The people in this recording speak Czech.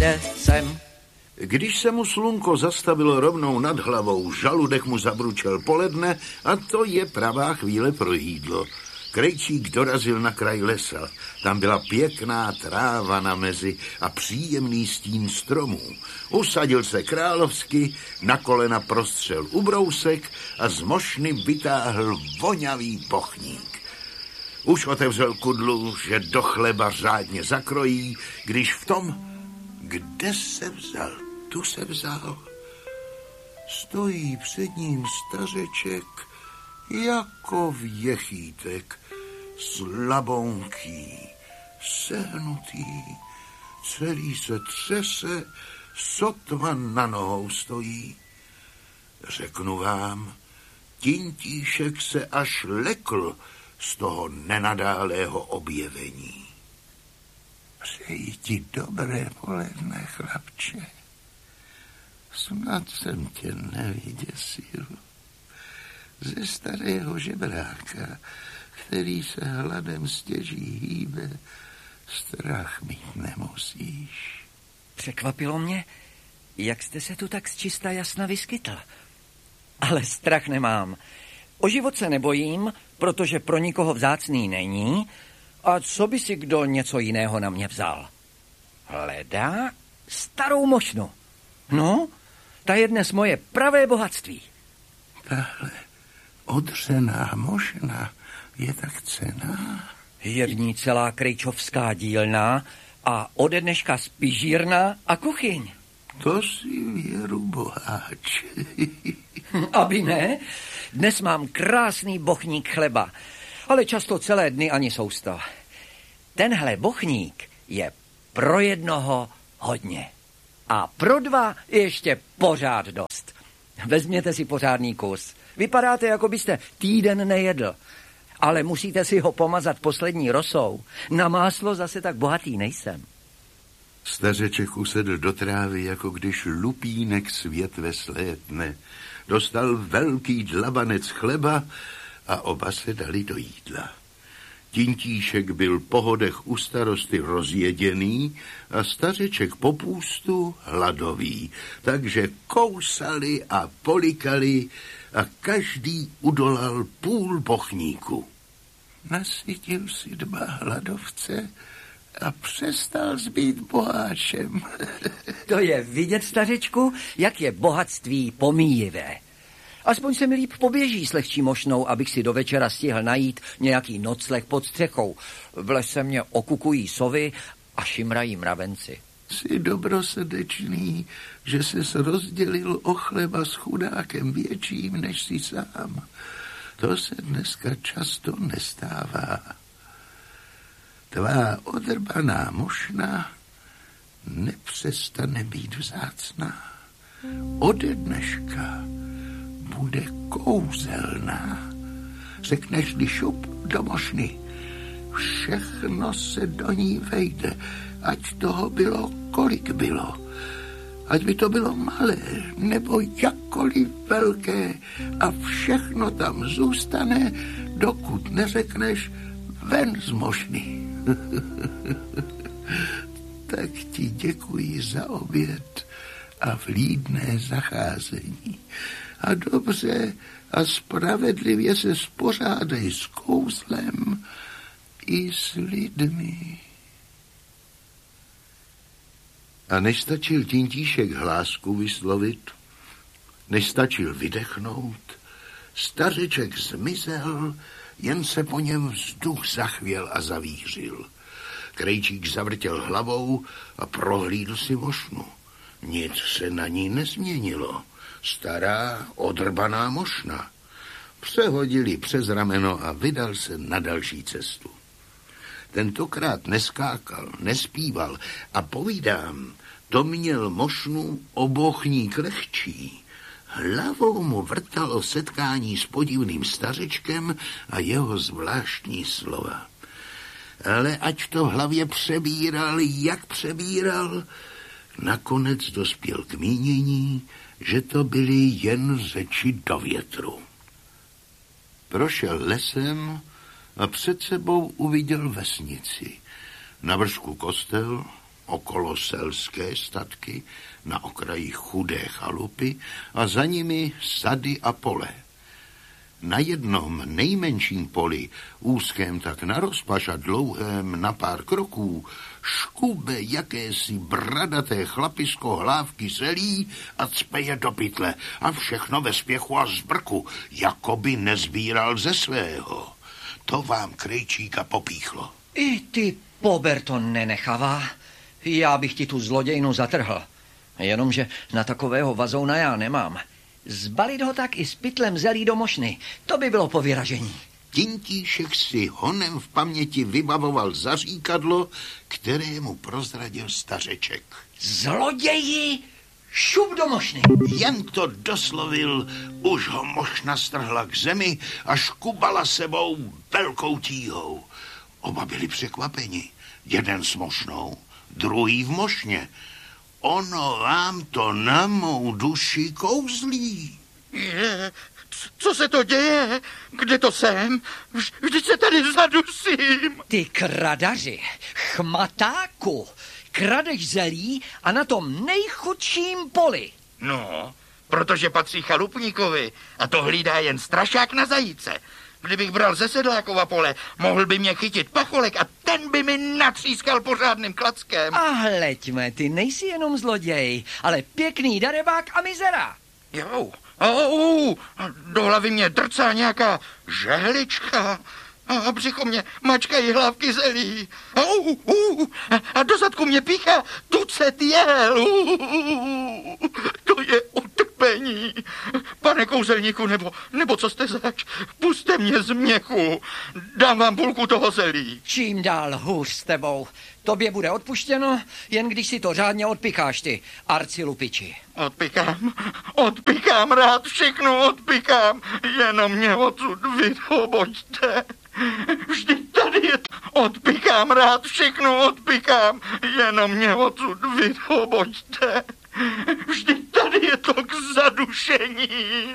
prostě jsem. Když se mu slunko zastavilo rovnou nad hlavou, žaludek mu zabručel poledne a to je pravá chvíle pro jídlo. Krejčík dorazil na kraj lesa. Tam byla pěkná tráva na mezi a příjemný stín stromů. Usadil se královsky, na kolena prostřel ubrousek a z mošny vytáhl vonavý bochník. Už otevřel kudlu, že do chleba řádně zakrojí, když v tom, kde se vzal, tu se vzal. Stojí před ním stařeček jako věchýtek, slabonký, sehnutý, celý se třese, sotva na nohou stojí. Řeknu vám, Tintíšek se až lekl z toho nenadálého objevení. Přeji ti dobré poledne, chlapče. Snad jsem tě nevyděsil. Ze starého žebráka, který se hladem stěží hýbe, strach mít nemusíš. Překvapilo mě, jak jste se tu tak zčista jasna vyskytl. Ale strach nemám. O život se nebojím, protože pro nikoho vzácný není. A co by si kdo něco jiného na mě vzal? Hledá starou mošnu. No, ta je dnes moje pravé bohatství. Tahle odřená mošna je tak cenná. Je v ní celá krejčovská dílna a ode dneška spižírna a kuchyň. To si věru, boháč. Aby ne, dnes mám krásný bochník chleba, ale často celé dny ani sousto. Tenhle bochník je pro jednoho hodně a pro dva ještě pořád dost. Vezměte si pořádný kus. Vypadáte, jako byste týden nejedl, ale musíte si ho pomazat poslední rosou. Na máslo zase tak bohatý nejsem. Stařeček usedl do trávy, jako když lupínek z větve slétne. Dostal velký dlabanec chleba a oba se dali do jídla. Tintíšek byl po hodech u starosty rozjeděný a stařeček po půstu hladový, takže kousali a polikali a každý udolal půl bochníku. Nasytil si 2 hladovce a přestal být boháčem. To je vidět, stařečku, jak je bohatství pomíjivé. Aspoň se mi líp poběží s lehčí mošnou, abych si do večera stihl najít nějaký nocleh pod střechou. V lese mě okukují sovy a šimrají mravenci. Jsi dobrosrdečný, že ses rozdělil o chleba s chudákem větším, než jsi sám. To se dneska často nestává. Tvá odrbaná mošna nepřestane být vzácná. Ode dneška bude kouzelná. Řekneš-li šup do mošny, všechno se do ní vejde, ať toho bylo, kolik bylo. Ať by to bylo malé, nebo jakkoliv velké, a všechno tam zůstane, dokud neřekneš ven z mošny. Tak ti děkuji za oběd a vlídné zacházení. A dobře a spravedlivě se spořádej s kouzlem i s lidmi. A nestačil Tintíšek hlásku vyslovit, nestačil vydechnout, stařeček zmizel, jen se po něm vzduch zachvěl a zavířil. Krejčík zavrtěl hlavou a prohlídl si mošnu. Nic se na ní nezměnilo. Stará, odrbaná mošna. Přehodil ji přes rameno a vydal se na další cestu. Tentokrát neskákal, nespíval a povídám, to měl mošnu o bochník lehčí. Hlavou mu vrtalo setkání s podivným stařečkem a jeho zvláštní slova. Ale ať to v hlavě přebíral, jak přebíral, nakonec dospěl k mínění, že to byly jen řeči do větru. Prošel lesem a před sebou uviděl vesnici. Na vršku kostel, Okolo selské statky, na okraji chudé chalupy a za nimi sady a pole. Na jednom nejmenším poli, úzkém tak na rozpaš a dlouhém na pár kroků, škube jakési bradaté chlapisko hlávky zelí a cpe do pytle a všechno ve spěchu a zbrku, jako by nezbíral ze svého. To vám Krejčíka popíchlo. I ty pober to nenechavá. Já bych ti tu zlodějnu zatrhl. Jenomže na takového vazouna já nemám. Zbalit ho tak i s pytlem zelí do mošny, to by bylo povyražení. Tintíšek si honem v paměti vybavoval zaříkadlo, které mu prozradil stařeček. Zloději, šup do mošny. Jen to doslovil, už ho mošna strhla k zemi a škubala sebou velkou tíhou. Oba byli překvapeni. Jeden s mošnou, druhý v mošně. Ono vám to na mou duši kouzlí. Co se to děje? Kde to jsem? Vždyť se tady zadusím. Ty kradaři, chmatáku, kradeš zelí a na tom nejchudším poli. No, protože patří chalupníkovi a to hlídá jen strašák na zajíce. Kdybych bral ze sedlákova pole, mohl by mě chytit pacholek a ten by mi natřískal pořádným klackem. A hleďme, ty nejsi jenom zloděj, ale pěkný darebák a mizera. Jo, do hlavy mě drcá nějaká žehlička a břicho mě mačkají hlávky zelí. A do zadku mě píchá tucet jel. To je utrpení. Pane kouzelníku, nebo co jste zač, pusťte mě z měchu. Dám vám půlku toho zelí. Čím dál hůř s tebou. Tobě bude odpuštěno, jen když si to řádně odpikáš ty, arcilupiči. Odpikám, rád všechno odpikám, jenom mě odsud vyhoboďte. Vždyť tady je to. Odpikám, rád všechno odpikám, jenom mě odsud vyhoboďte. Vždyť tady je to k zadušení.